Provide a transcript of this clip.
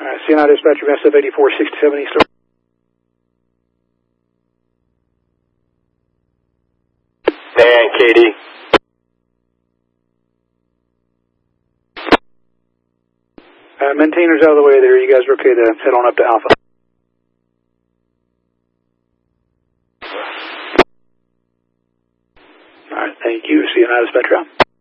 Alright, CNI dispatcher, SF 8467 East. And Katie. Maintainers out of the way there. You guys are okay to head on up to Alpha. Alright, thank you. CNI dispatcher out.